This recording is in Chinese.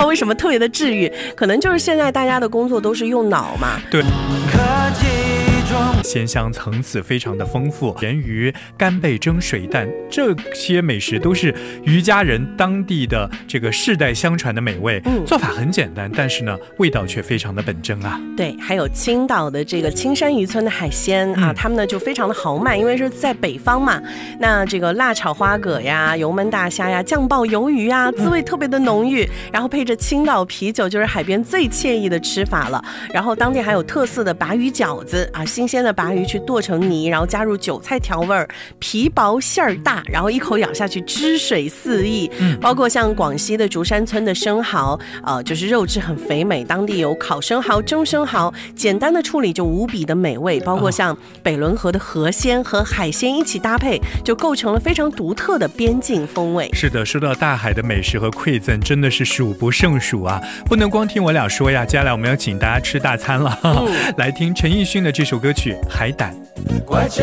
为什么特别的治愈，可能就是现在大家的工作都是用脑嘛。 对，鲜香层次非常的丰富，咸鱼、干贝蒸水蛋，这些美食都是渔家人当地的这个世代相传的美味。做法很简单，但是呢，味道却非常的本真啊。 对，还有青岛的这个青山渔村的海鲜啊，他们呢就非常的豪迈，因为是在北方嘛。那这个辣炒花蛤呀、油焖大虾呀、酱爆鱿鱼啊，滋味特别的浓郁，然后配着青岛啤酒，就是海边最惬意的吃法了。然后当地还有特色的鲅鱼饺子啊，新鲜的鲅鱼去剁成泥，然后加入韭菜调味，皮薄馅儿大，然后一口咬下去汁水四溢。包括像广西的竹山村的生蚝，就是肉质很肥美，当地有烤生蚝、蒸生蚝，简单的处理就无比的美味。包括像北仑河的河鲜和海鲜一起搭配，就构成了非常独特的边境风味。 是的，说到大海的美食和馈赠，真的是数不胜数啊！不能光听我俩说呀，接下来我们要请大家吃大餐了。来听陈奕迅的这首歌曲《海胆》。